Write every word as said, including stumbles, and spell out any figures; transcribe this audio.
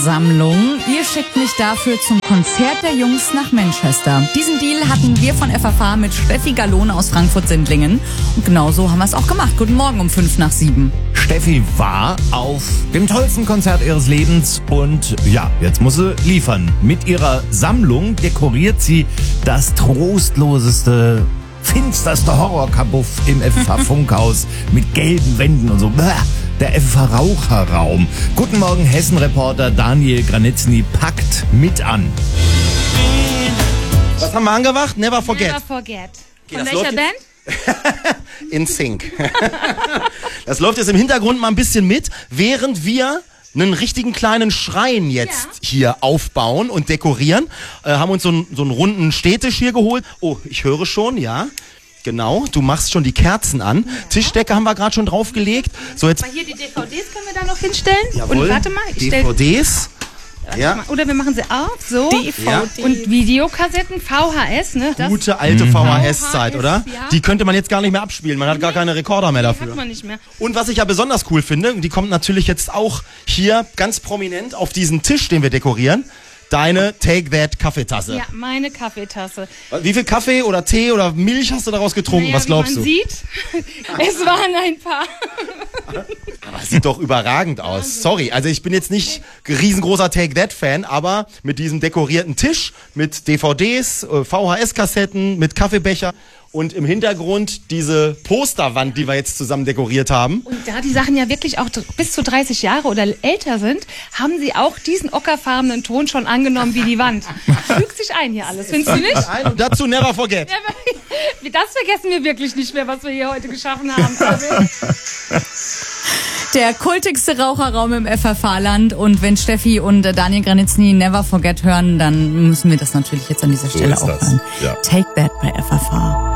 Sammlung. Ihr schickt mich dafür zum Konzert der Jungs nach Manchester. Diesen Deal hatten wir von F F H mit Steffi Gallone aus Frankfurt-Sindlingen. Und genau so haben wir es auch gemacht. Guten Morgen um fünf nach sieben. Steffi war auf dem tollsten Konzert ihres Lebens und ja, jetzt muss sie liefern. Mit ihrer Sammlung dekoriert sie das trostloseste, finsterste Horrorkabuff im F F H-Funkhaus mit gelben Wänden und so. Der F F H-Raucherraum. Guten Morgen, Hessen-Reporter Daniel Granitzny packt mit an. Was haben wir angemacht? Never Forget. Never Forget. Von Okay, welcher Band? In Sync. Das läuft jetzt im Hintergrund mal ein bisschen mit, während wir einen richtigen kleinen Schrein jetzt Ja. hier aufbauen und dekorieren. Äh, haben uns so einen, so einen runden Stehtisch hier geholt. Oh, ich höre schon, ja. Genau, du machst schon die Kerzen an. Ja. Tischdecke haben wir gerade schon draufgelegt. So, jetzt Aber hier die D V Ds können wir da noch hinstellen. Jawohl, Und warte mal, ich D stell, V Ds. warte Ja. mal. Oder wir machen sie auf, so. D V D. Ja. Und Videokassetten, V H S, ne? Das Gute alte V H S-Zeit, V H S, oder? ja. Die könnte man jetzt gar nicht mehr abspielen. Man hat gar keine Rekorder mehr dafür. hat man nicht mehr. Und was ich ja besonders cool finde, die kommt natürlich jetzt auch hier ganz prominent auf diesen Tisch, den wir dekorieren, deine Take That Kaffeetasse. Ja, meine Kaffeetasse. Wie viel Kaffee oder Tee oder Milch hast du daraus getrunken? Naja, Was glaubst wie man du? sieht, es waren ein paar. Aber es sieht doch überragend aus. Sorry, also ich bin jetzt nicht riesengroßer Take That Fan, aber mit diesem dekorierten Tisch, mit D V Ds, äh, V H S-Kassetten, mit Kaffeebecher und im Hintergrund diese Posterwand, die wir jetzt zusammen dekoriert haben. Und da die Sachen ja wirklich auch bis zu dreißig Jahre oder älter sind, haben sie auch diesen ockerfarbenen Ton schon angenommen wie die Wand. Fügt sich ein hier alles, findest du nicht? Ein und dazu Never Forget. Ja, aber das vergessen wir wirklich nicht mehr, was wir hier heute geschaffen haben. Also, Der kultigste Raucherraum im F F H-Land. Und wenn Steffi und Daniel Granitzny Never Forget hören, dann müssen wir das natürlich jetzt an dieser Stelle ist auch das. hören. Ja. Take That bei F F H.